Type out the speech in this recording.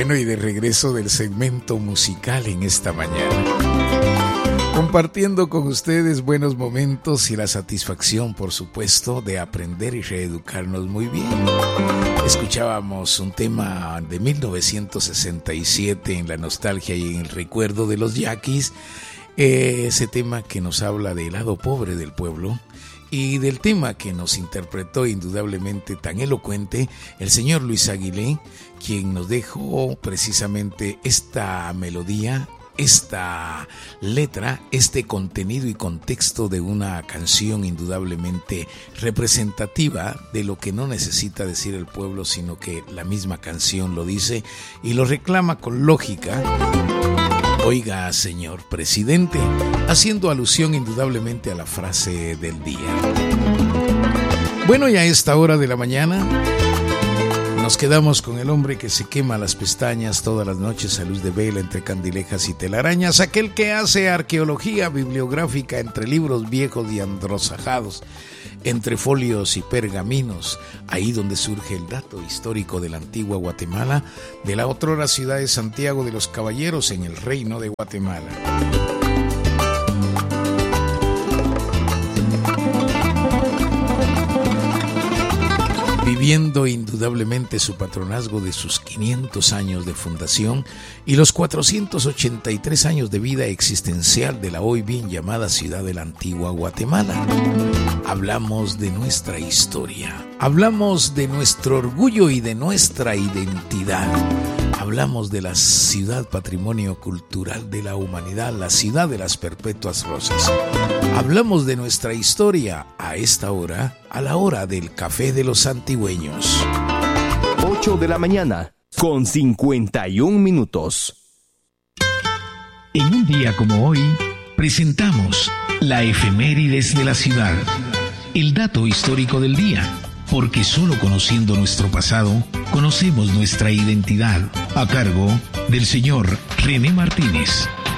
Bueno, y de regreso del segmento musical en esta mañana, compartiendo con ustedes buenos momentos y la satisfacción, por supuesto, de aprender y reeducarnos muy bien. Escuchábamos un tema de 1967 en la nostalgia y en el recuerdo de los Yaquis, ese tema que nos habla del lado pobre del pueblo, y del tema que nos interpretó indudablemente tan elocuente el señor Luis Aguilé, quien nos dejó precisamente esta melodía, esta letra, este contenido y contexto de una canción indudablemente representativa de lo que no necesita decir el pueblo, sino que la misma canción lo dice y lo reclama con lógica. Oiga, señor presidente, haciendo alusión indudablemente a la frase del día. Bueno, y a esta hora de la mañana nos quedamos con el hombre que se quema las pestañas todas las noches a luz de vela entre candilejas y telarañas, aquel que hace arqueología bibliográfica entre libros viejos y androsajados, entre folios y pergaminos, ahí donde surge el dato histórico de la antigua Guatemala, de la otrora ciudad de Santiago de los Caballeros en el Reino de Guatemala. Viviendo indudablemente su patronazgo de sus 500 años de fundación y los 483 años de vida existencial de la hoy bien llamada ciudad de la antigua Guatemala. Hablamos de nuestra historia, hablamos de nuestro orgullo y de nuestra identidad. Hablamos de la ciudad patrimonio cultural de la humanidad, la ciudad de las perpetuas rosas. Hablamos de nuestra historia a esta hora, a la hora del café de los antigüeños. 8 de la mañana, con 51 minutos. En un día como hoy, presentamos la efemérides de la ciudad, el dato histórico del día, porque solo conociendo nuestro pasado, conocemos nuestra identidad, a cargo del señor René Martínez.